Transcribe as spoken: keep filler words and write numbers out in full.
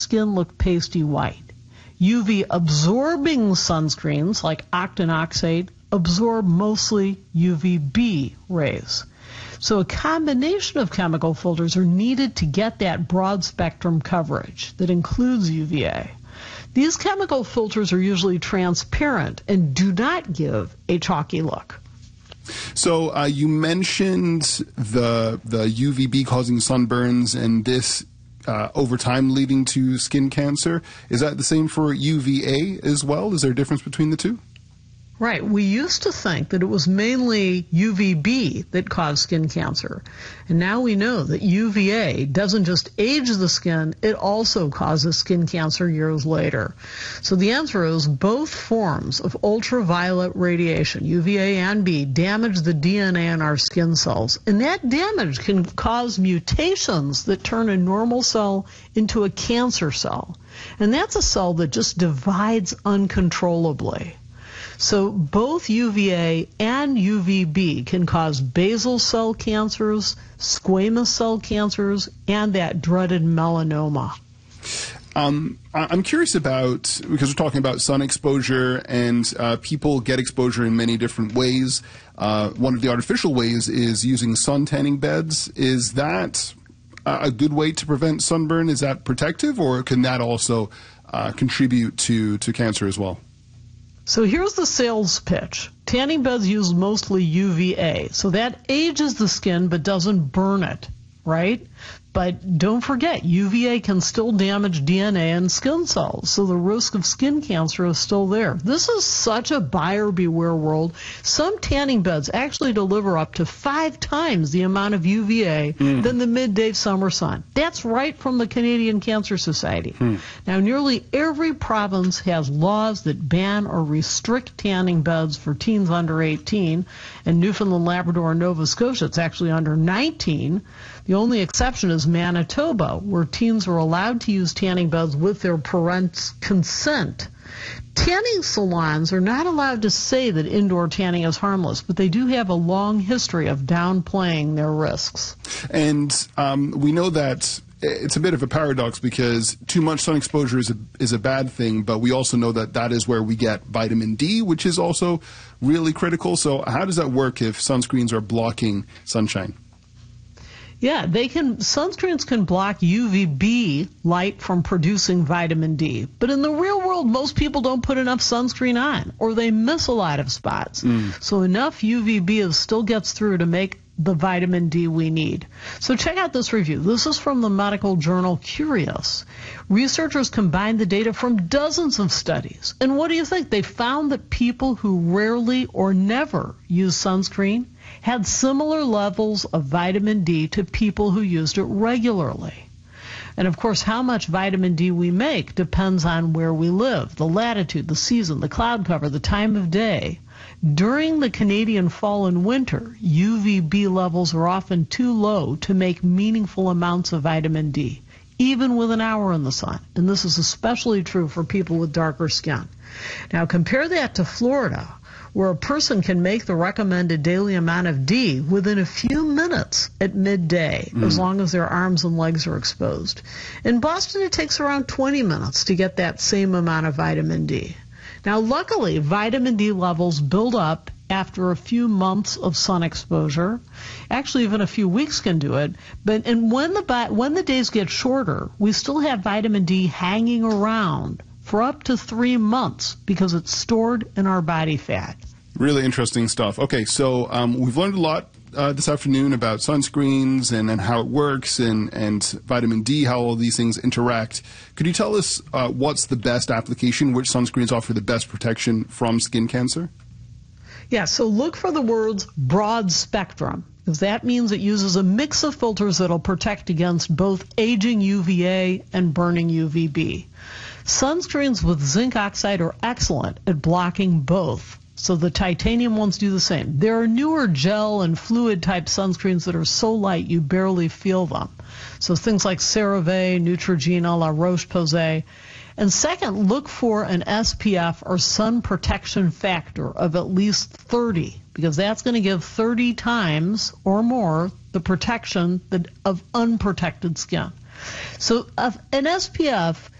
skin look pasty white. U V-absorbing sunscreens like octinoxate absorb mostly U V B rays. So a combination of chemical filters are needed to get that broad spectrum coverage that includes U V A. These chemical filters are usually transparent and do not give a chalky look. So uh, you mentioned the the U V B causing sunburns and this uh, over time leading to skin cancer. Is that the same for U V A as well? Is there a difference between the two? Right. We used to think that it was mainly U V B that caused skin cancer. And now we know that U V A doesn't just age the skin, it also causes skin cancer years later. So the answer is both forms of ultraviolet radiation, U V A and B, damage the D N A in our skin cells. And that damage can cause mutations that turn a normal cell into a cancer cell. And that's a cell that just divides uncontrollably. So both U V A and U V B can cause basal cell cancers, squamous cell cancers, and that dreaded melanoma. Um, I'm curious about, because we're talking about sun exposure, and uh, people get exposure in many different ways. Uh, one of the artificial ways is using sun tanning beds. Is that a good way to prevent sunburn? Is that protective, or can that also uh, contribute to, to cancer as well? So here's the sales pitch. Tanning beds use mostly U V A, so that ages the skin but doesn't burn it, right? But don't forget, U V A can still damage D N A and skin cells, so the risk of skin cancer is still there. This is such a buyer beware world. Some tanning beds actually deliver up to five times the amount of U V A mm. than the midday summer sun. That's right from the Canadian Cancer Society. Mm. Now, nearly every province has laws that ban or restrict tanning beds for teens under eighteen. In Newfoundland, Labrador, and Nova Scotia, it's actually under nineteen. The only exception is Manitoba, where teens are allowed to use tanning beds with their parents' consent. Tanning salons are not allowed to say that indoor tanning is harmless, but they do have a long history of downplaying their risks. And um, we know that it's a bit of a paradox because too much sun exposure is a, is a bad thing, but we also know that that is where we get vitamin D, which is also really critical. So how does that work if sunscreens are blocking sunshine? Yeah, they can. Sunscreens can block U V B light from producing vitamin D. But in the real world, most people don't put enough sunscreen on, or they miss a lot of spots. Mm. So enough U V B still gets through to make the vitamin D we need. So check out this review. This is from the medical journal Curious. Researchers combined the data from dozens of studies. And what do you think? They found that people who rarely or never use sunscreen had similar levels of vitamin D to people who used it regularly. And of course, how much vitamin D we make depends on where we live, the latitude, the season, the cloud cover, the time of day. During the Canadian fall and winter, U V B levels are often too low to make meaningful amounts of vitamin D, even with an hour in the sun. And this is especially true for people with darker skin. Now compare that to Florida, where a person can make the recommended daily amount of D within a few minutes at midday, mm. as long as their arms and legs are exposed. In Boston, it takes around twenty minutes to get that same amount of vitamin D. Now, luckily, vitamin D levels build up after a few months of sun exposure. Actually, even a few weeks can do it. But and when the when the days get shorter, we still have vitamin D hanging around for up to three months because it's stored in our body fat. Really interesting stuff. Okay, so um, we've learned a lot uh, this afternoon about sunscreens and, and how it works and, and vitamin D, how all these things interact. Could you tell us uh, what's the best application, which sunscreens offer the best protection from skin cancer? Yeah, so look for the words broad spectrum, because that means it uses a mix of filters that will protect against both aging U V A and burning U V B. Sunscreens with zinc oxide are excellent at blocking both, so the titanium ones do the same. There are newer gel and fluid type sunscreens that are so light you barely feel them. So things like CeraVe, Neutrogena, La Roche-Posay. And second, look for an S P F or sun protection factor of at least thirty, because that's going to give thirty times or more the protection that of unprotected skin. So uh, an S P F